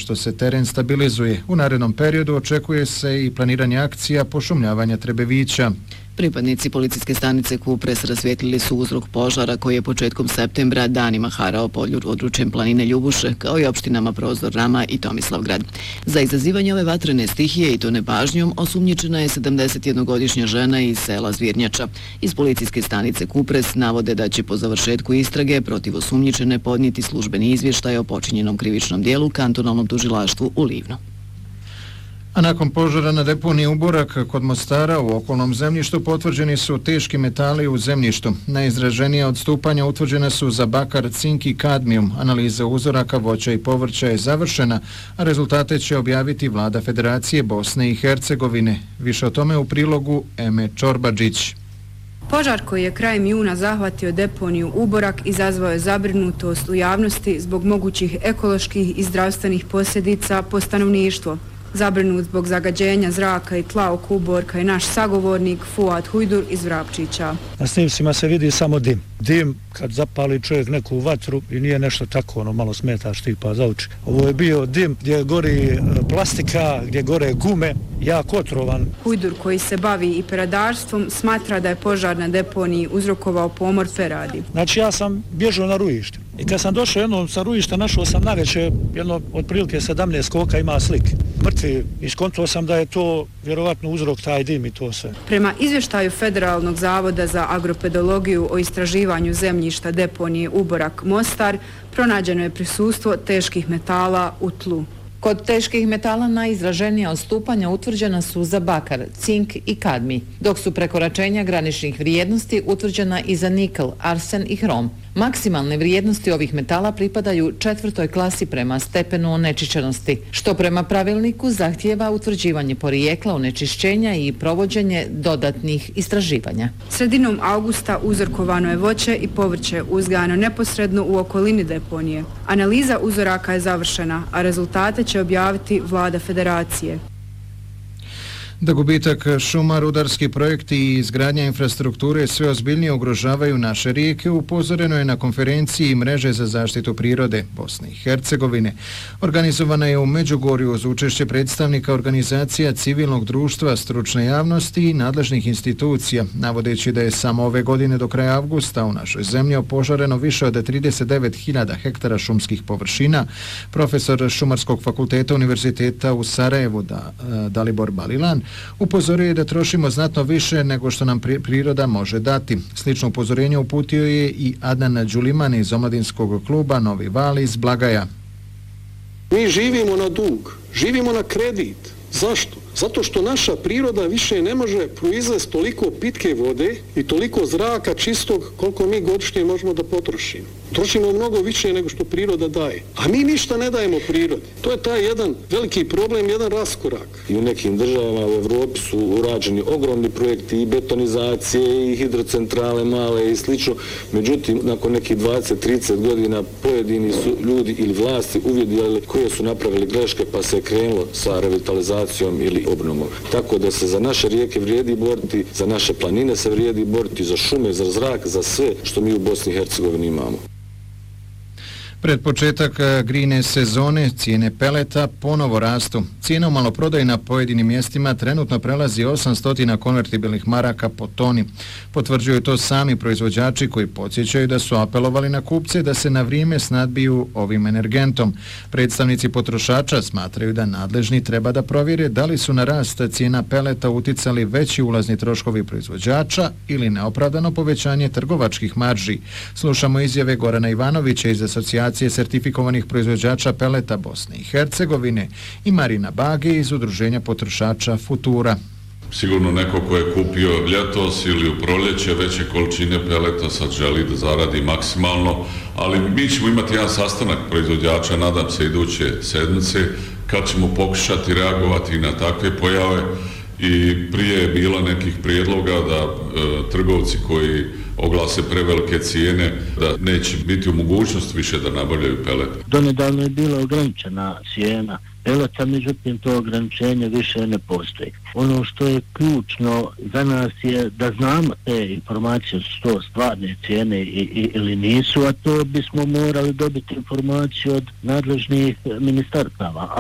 što se teren stabilizuje. U narednom periodu očekuje se i planiranje akcija pošumljavanja Trebevića. Pripadnici policijske stanice Kupres rasvijetlili su uzrok požara koji je početkom septembra danima harao područjem planine Ljubuše, kao i opštinama Prozor, Rama i Tomislavgrad. Za izazivanje ove vatrene stihije i to nepažnjom osumnjičena je 71-godišnja žena iz sela Zvirnjača. Iz policijske stanice Kupres navode da će po završetku istrage protiv osumnjičene podnijeti službeni izvještaj o počinjenom krivičnom dijelu kantonalnom tužilaštvu u Livnu. A nakon požara na deponiji Uborak kod Mostara u okolnom zemljištu potvrđeni su teški metali u zemljištu. Najizraženija odstupanja utvrđena su za bakar, cink i kadmijum. Analiza uzoraka voća i povrća je završena, a rezultate će objaviti Vlada Federacije Bosne i Hercegovine. Više o tome u prilogu Eme Čorbadžić. Požar koji je krajem juna zahvatio deponiju Uborak izazvao je zabrinutost u javnosti zbog mogućih ekoloških i zdravstvenih posljedica po stanovništvo. Zabrinut zbog zagađenja zraka i tla oko Uborka je naš sagovornik Fuad Hujdur iz Vrapčića. Na snimcima se vidi samo dim. Dim kad zapali čovjek neku vatru i nije nešto tako, malo smeta štipa za oči. Ovo je bio dim gdje gori plastika, gdje gore gume, jako otrovan. Hujdur koji se bavi i peradarstvom smatra da je požar na deponiji uzrokovao pomor feradi. Znači ja sam bježao na rujište i kad sam došao jednom sa rujišta našao sam navečer jedno otprilike 17 koka ima slik. Mrtvi, iskontuo sam da je to vjerovatno uzrok taj dim i to sve. Prema izvještaju Federalnog zavoda za agropedologiju o istraživanju zemljišta deponije Uborak Mostar, pronađeno je prisustvo teških metala u tlu. Kod teških metala najizraženija odstupanja utvrđena su za bakar, cink i kadmij, dok su prekoračenja graničnih vrijednosti utvrđena i za nikel, arsen i hrom. Maksimalne vrijednosti ovih metala pripadaju 4. klasi prema stepenu onečišćenosti, što prema pravilniku zahtijeva utvrđivanje porijekla onečišćenja i provođenje dodatnih istraživanja. Sredinom augusta uzorkovano je voće i povrće uzgajano neposredno u okolini deponije. Analiza uzoraka je završena, a rezultate će objaviti Vlada Federacije. Da gubitak šuma, rudarski projekti i izgradnja infrastrukture sve ozbiljnije ugrožavaju naše rijeke, upozoreno je na konferenciji Mreže za zaštitu prirode Bosne i Hercegovine. Organizovana je u Međugorju uz učešće predstavnika organizacija civilnog društva, stručne javnosti i nadležnih institucija, navodeći da je samo ove godine do kraja avgusta u našoj zemlji opožareno više od 39.000 hektara šumskih površina. Profesor Šumarskog fakulteta Univerziteta u Sarajevu Dalibor Balilan upozorio je da trošimo znatno više nego što nam priroda može dati. Slično upozorenje uputio je i Adnan Đuliman iz omladinskog kluba Novi Val iz Blagaja. Mi živimo na dug, živimo na kredit. Zašto? Zato što naša priroda više ne može proizvesti toliko pitke vode i toliko zraka čistog koliko mi godišnje možemo da potrošimo. Trošimo mnogo više nego što priroda daje. A mi ništa ne dajemo prirodi. To je taj jedan veliki problem, jedan raskorak. I u nekim državama u Evropi su urađeni ogromni projekti i betonizacije i hidrocentrale male i slično. Međutim, nakon nekih 20-30 godina pojedini su ljudi ili vlasti uvidjeli koje su napravili greške pa se je krenulo sa revitalizacijom ili obnovom. Tako da se za naše rijeke vrijedi boriti, za naše planine se vrijedi boriti, za šume, za zrak, za sve što mi u Bosni i Hercegovini imamo. Pred početak grijne sezone cijene peleta ponovo rastu. Cijena u maloprodaji na pojedinim mjestima trenutno prelazi 800 konvertibilnih maraka po toni. Potvrđuju to sami proizvođači koji podsjećaju da su apelovali na kupce da se na vrijeme snadbiju ovim energentom. Predstavnici potrošača smatraju da nadležni treba da provjere da li su na rast cijena peleta uticali veći ulazni troškovi proizvođača ili neopravdano povećanje trgovačkih marži. Slušamo izjave Gorana Ivanovića iz Asocijacije sertifikovanih proizvođača peleta Bosne i Hercegovine i Marina Bage iz Udruženja potrošača Futura. Sigurno neko ko je kupio ljetos ili u proljeće veće količine peleta sad želi da zaradi maksimalno, ali mi ćemo imati jedan sastanak proizvođača, nadam se iduće sedmice, kad ćemo pokušati reagovati na takve pojave i prije je bilo nekih prijedloga da trgovci koji oglase prevelike cijene, da neće biti u mogućnosti više da nabavljaju pelet. Donedavno je bila ograničena cijena peleta, međutim to ograničenje više ne postoji. Ono što je ključno za nas je da znamo te informacije, su to stvarne cijene ili nisu, a to bismo morali dobiti informaciju od nadležnih ministarstava.